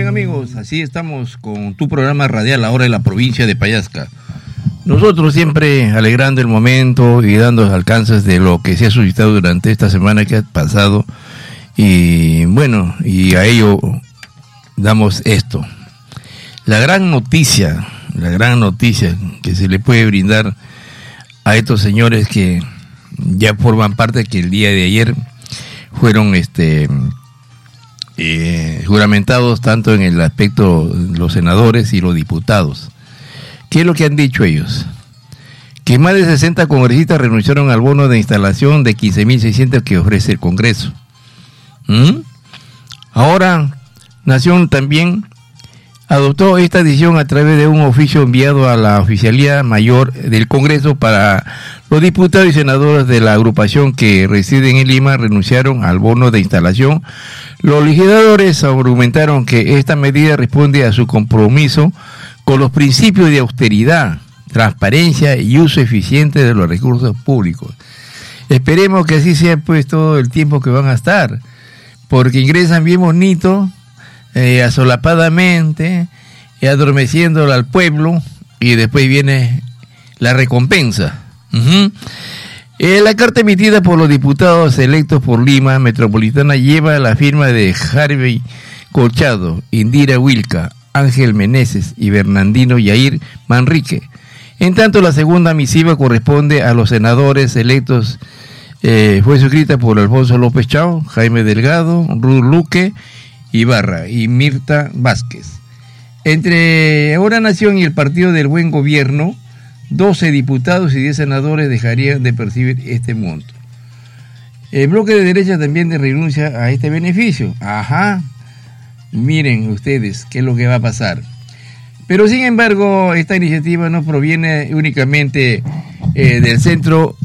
Bien amigos, así estamos con tu programa radial ahora en la provincia de Pallasca. Nosotros siempre alegrando el momento y dando alcances de lo que se ha suscitado durante esta semana que ha pasado. Y bueno, y a ello damos esto. La gran noticia que se le puede brindar a estos señores que ya forman parte, que el día de ayer fueron juramentados tanto en el aspecto de los senadores y los diputados. ¿Qué es lo que han dicho ellos? Que más de 60 congresistas renunciaron al bono de instalación de 15.600 que ofrece el Congreso. Ahora, Nación también adoptó esta decisión a través de un oficio enviado a la Oficialía Mayor del Congreso para los diputados y senadores de la agrupación que residen en Lima renunciaron al bono de instalación. Los legisladores argumentaron que esta medida responde a su compromiso con los principios de austeridad, transparencia y uso eficiente de los recursos públicos. Esperemos que así sea pues todo el tiempo que van a estar, porque ingresan bien bonito, asolapadamente, adormeciendo al pueblo, y después viene la recompensa. La carta emitida por los diputados electos por Lima Metropolitana lleva la firma de Harvey Colchado, Indira Wilca, Ángel Meneses y Bernardino Yair Manrique. En tanto, la segunda misiva corresponde a los senadores electos. Fue suscrita por Alfonso López Chao, Jaime Delgado, Ruth Luque Ibarra y Mirta Vázquez. Entre Ahora Nación y el Partido del Buen Gobierno, 12 diputados y 10 senadores dejarían de percibir este monto. El bloque de derecha también renuncia a este beneficio. Miren ustedes qué es lo que va a pasar. Pero sin embargo, esta iniciativa no proviene únicamente del centro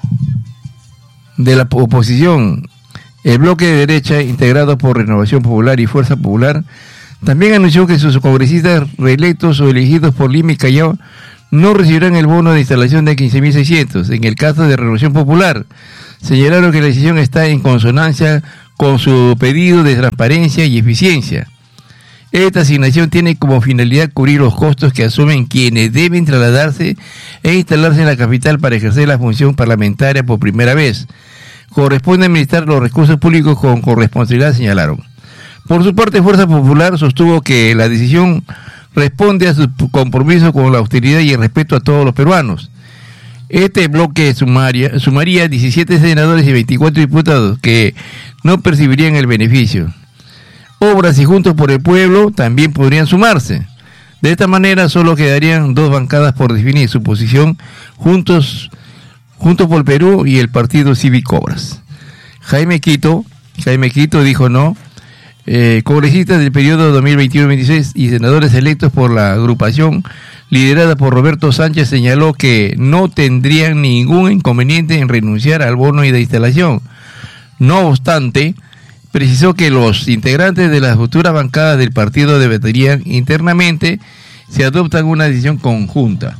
de la oposición. El bloque de derecha, integrado por Renovación Popular y Fuerza Popular, también anunció que sus congresistas reelectos o elegidos por Lima y Callao no recibirán el bono de instalación de 15.600. En el caso de Renovación Popular, señalaron que la decisión está en consonancia con su pedido de transparencia y eficiencia. Esta asignación tiene como finalidad cubrir los costos que asumen quienes deben trasladarse e instalarse en la capital para ejercer la función parlamentaria por primera vez. Corresponde administrar los recursos públicos con corresponsabilidad, señalaron. Por su parte, Fuerza Popular sostuvo que la decisión responde a su compromiso con la austeridad y el respeto a todos los peruanos. Este bloque sumaría 17 senadores y 24 diputados que no percibirían el beneficio. Obras y Juntos por el Pueblo también podrían sumarse. De esta manera solo quedarían 2 bancadas por definir su posición, Juntos por el Perú y el Partido Cívico Obras. Jaime Quito dijo no. Congresistas del periodo 2021-2026 y senadores electos por la agrupación liderada por Roberto Sánchez señaló que no tendrían ningún inconveniente en renunciar al bono de instalación. No obstante, precisó que los integrantes de las futuras bancadas del partido deberían internamente si adoptan una decisión conjunta.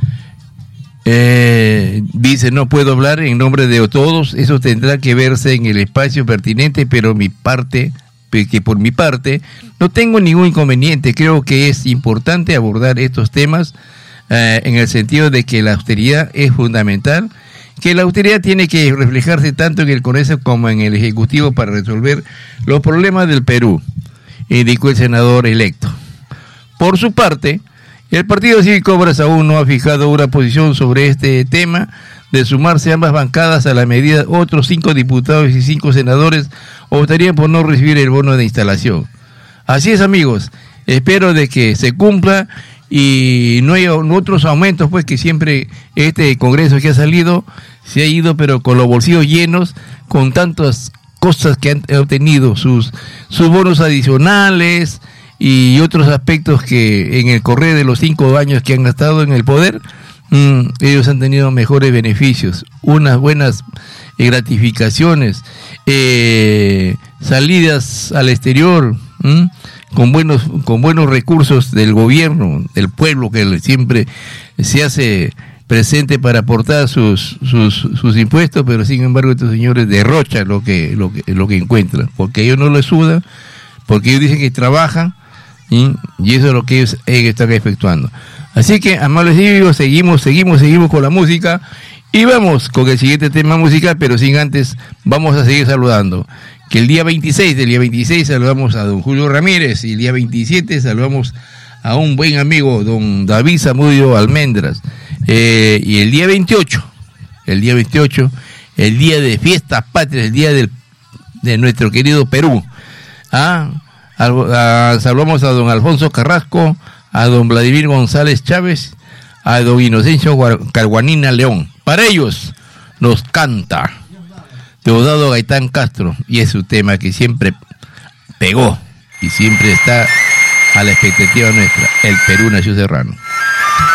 Dice, no puedo hablar en nombre de todos, eso tendrá que verse en el espacio pertinente, pero por mi parte no tengo ningún inconveniente. Creo que es importante abordar estos temas en el sentido de que la austeridad es fundamental, que la austeridad tiene que reflejarse tanto en el Congreso como en el Ejecutivo para resolver los problemas del Perú, indicó el senador electo. Por su parte, el Partido Cívico Obras aún no ha fijado una posición sobre este tema. De sumarse ambas bancadas a la medida, otros 5 diputados y 5 senadores optarían por no recibir el bono de instalación. Así es, amigos, espero de que se cumpla y no haya otros aumentos, pues que siempre este Congreso que ha salido se ha ido pero con los bolsillos llenos, con tantas cosas que han obtenido, sus bonos adicionales y otros aspectos que en el correr de los 5 años que han estado en el poder, ellos han tenido mejores beneficios, unas buenas gratificaciones, salidas al exterior, con buenos recursos del gobierno, del pueblo que siempre se hace presente para aportar sus impuestos, pero sin embargo estos señores derrochan lo que encuentran, porque ellos no les sudan, porque ellos dicen que trabajan, ¿sí? Y eso es lo que ellos están efectuando. Así que, amables amigos, seguimos con la música y vamos con el siguiente tema musical, pero sin antes vamos a seguir saludando. Que el día 26 saludamos a don Julio Ramírez y el día 27 saludamos a un buen amigo, don David Zamudio Almendras. Y el día 28, el día de fiestas patrias, el día de nuestro querido Perú. Saludamos a don Alfonso Carrasco, a don Vladimir González Chávez, a don Inocencio Carguanina León. Para ellos nos canta Teodoro Gaitán Castro, y es su tema que siempre pegó y siempre está a la expectativa nuestra. El Perú nació serrano.